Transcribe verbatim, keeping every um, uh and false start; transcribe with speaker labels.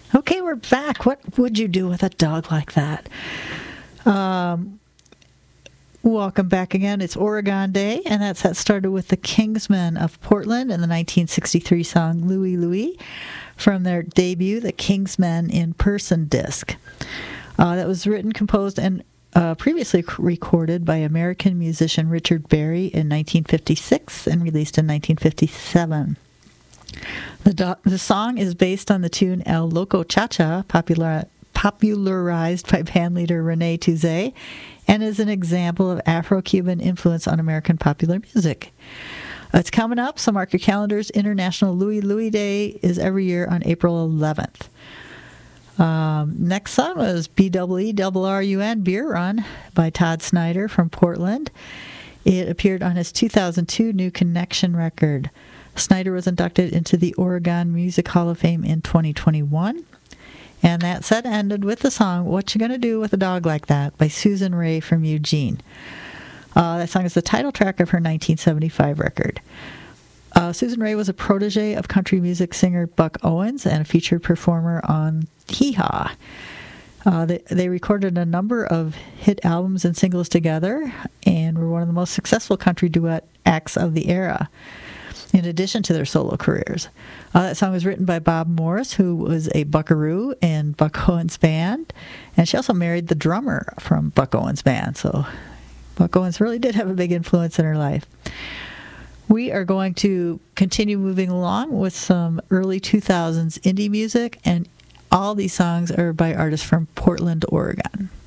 Speaker 1: Okay, we're back. What would you do with a dog like that? Um, welcome back again. It's Oregon Day, and that's that started with the Kingsmen of Portland and the nineteen sixty-three song Louie Louie from their debut, the Kingsmen in Person disc. Uh, that was written, composed, and uh, previously recorded by American musician Richard Berry in nineteen fifty-six and released in nineteen fifty-seven. The, do- the song is based on the tune El Loco Cha-Cha, popular- popularized by bandleader Rene Touzé, and is an example of Afro-Cuban influence on American popular music. It's coming up, so mark your calendars. International Louie Louie Day is every year on April eleventh. Um, next song was B E E R R U N, Beer Run, by Todd Snyder from Portland. It appeared on his two thousand two New Connection record. Snyder was inducted into the Oregon Music Hall of Fame in twenty twenty-one. And that set ended with the song What You Gonna Do with a Dog Like That by Susan Rae from Eugene. Uh, that song is the title track of her nineteen seventy-five record. Uh, Susan Rae was a protege of country music singer Buck Owens and a featured performer on Hee Haw. Uh, they, they recorded a number of hit albums and singles together and were one of the most successful country duet acts of the era, in addition to their solo careers. Uh, that song was written by Bob Morris, who was a buckaroo in Buck Owens' band, and she also married the drummer from Buck Owens' band, so Buck Owens really did have a big influence in her life. We are going to continue moving along with some early two thousands indie music, and all these songs are by artists from Portland, Oregon.